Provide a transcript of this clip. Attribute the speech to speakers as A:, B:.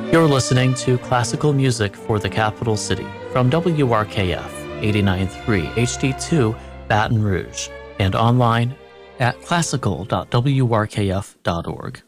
A: You're listening to classical music for the capital city from WRKF 89.3 HD2 Baton Rouge and online at classical.wrkf.org.